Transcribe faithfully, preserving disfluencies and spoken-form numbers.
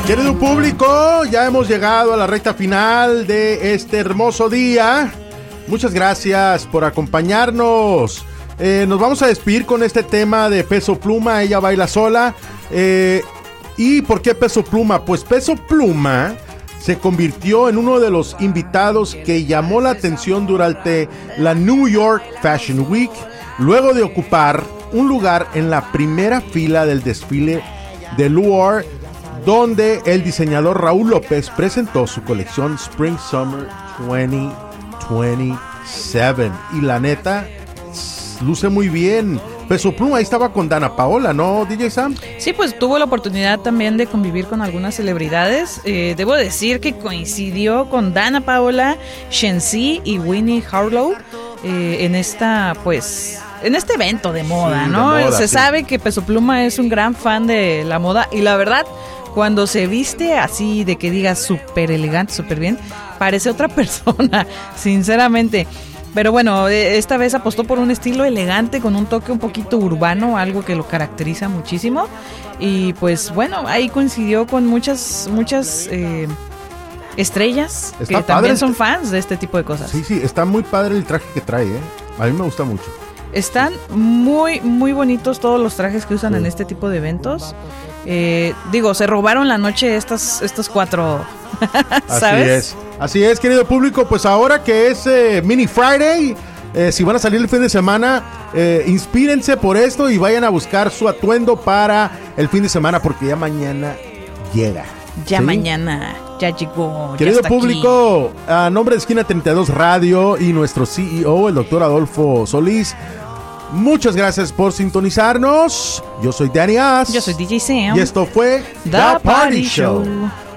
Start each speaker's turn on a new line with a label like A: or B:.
A: Querido público, ya hemos llegado a la recta final de este hermoso día. Muchas gracias por acompañarnos. Eh, nos vamos a despedir con este tema de Peso Pluma, Ella Baila Sola. Eh, ¿Y por qué Peso Pluma? Pues Peso Pluma se convirtió en uno de los invitados que llamó la atención durante la New York Fashion Week, luego de ocupar un lugar en la primera fila del desfile de Loire, donde el diseñador Raúl López presentó su colección Spring Summer veinte veintisiete. Y la neta, luce muy bien. Peso Pluma ahí estaba con Dana Paola, ¿no, D J Sam?
B: Sí, pues tuvo la oportunidad también de convivir con algunas celebridades. Eh, debo decir que coincidió con Dana Paola, Shensi y Winnie Harlow eh, en esta, pues... en este evento de moda, sí, ¿no? De moda, Se sí. sabe que Peso Pluma es un gran fan de la moda y la verdad, cuando se viste así de que digas súper elegante, súper bien, parece otra persona, sinceramente. Pero bueno, esta vez apostó por un estilo elegante con un toque un poquito urbano, algo que lo caracteriza muchísimo. Y pues bueno, ahí coincidió con muchas, muchas eh, estrellas está que padre. También son fans de este tipo de cosas.
A: Sí, sí, está muy padre el traje que trae, ¿eh? A mí me gusta mucho.
B: Están muy, muy bonitos todos los trajes que usan sí. en este tipo de eventos. Eh, digo, se robaron la noche estas, estos cuatro, ¿sabes?
A: Así es, así es, querido público. Pues ahora que es eh, Mini Friday, eh, si van a salir el fin de semana, eh, inspírense por esto y vayan a buscar su atuendo para el fin de semana, porque ya mañana llega.
B: Ya
A: ¿sí?
B: mañana, ya llegó.
A: Querido
B: ya
A: público,
B: aquí.
A: A nombre de Esquina treinta y dos Radio y nuestro C E O, el doctor Adolfo Solís, muchas gracias por sintonizarnos. Yo soy Danny As.
B: Yo soy D J Sam.
A: Y esto fue
B: The, The Party, Party Show. Show.